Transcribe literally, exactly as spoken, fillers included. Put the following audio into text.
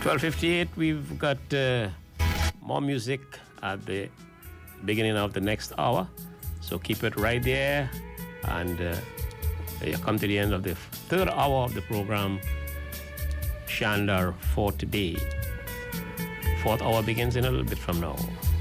twelve fifty-eight, we've got uh, more music at the beginning of the next hour. So keep it right there. And uh, you come to the end of the third hour of the program, Shandar, for today. Fourth hour begins in a little bit from now.